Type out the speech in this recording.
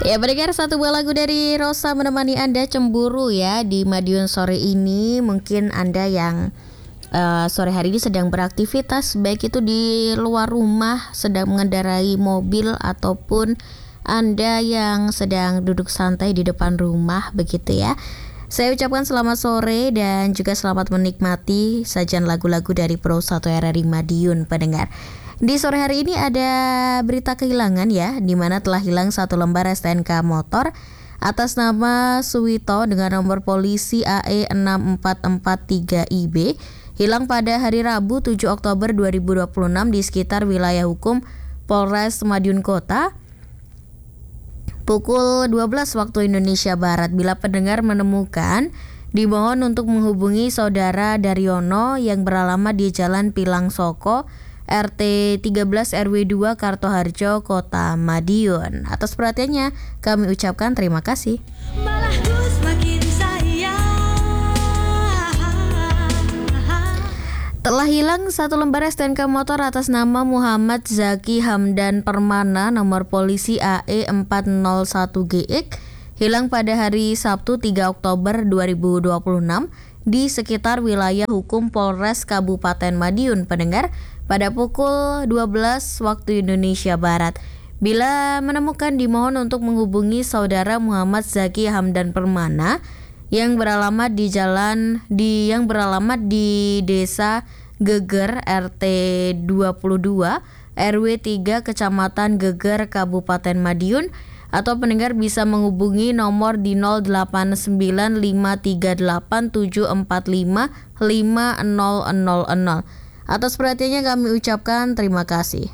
Ya, pendengar, satu buah lagu dari Rosa menemani Anda cemburu ya di Madiun sore ini. Mungkin Anda yang sore hari ini sedang beraktivitas, baik itu di luar rumah, sedang mengendarai mobil, ataupun Anda yang sedang duduk santai di depan rumah, begitu ya. Saya ucapkan selamat sore dan juga selamat menikmati sajian lagu-lagu dari Pro 1 RRI Madiun, pendengar. Di sore hari ini ada berita kehilangan ya, di mana telah hilang satu lembar STNK motor atas nama Suwito dengan nomor polisi AE6443IB, hilang pada hari Rabu 7 Oktober 2026 di sekitar wilayah hukum Polres Madiun Kota pukul 12 waktu Indonesia Barat. Bila pendengar menemukan, dimohon untuk menghubungi Saudara Daryono yang beralamat di Jalan Pilang Soko, RT 13 RW 2 Kartoharjo, Kota Madiun. Atas perhatiannya kami ucapkan terima kasih. Telah hilang satu lembar STNK motor atas nama Muhammad Zaki Hamdan Permana nomor polisi AE401GX, hilang pada hari Sabtu 3 Oktober 2026 di sekitar wilayah hukum Polres Kabupaten Madiun, pendengar, pada pukul 12 waktu Indonesia Barat. Bila menemukan, dimohon untuk menghubungi Saudara Muhammad Zaki Hamdan Permana yang beralamat di Desa Geger RT 22 RW 3 Kecamatan Geger Kabupaten Madiun, atau pendengar bisa menghubungi nomor di 08953874555000. Atas perhatiannya kami ucapkan terima kasih.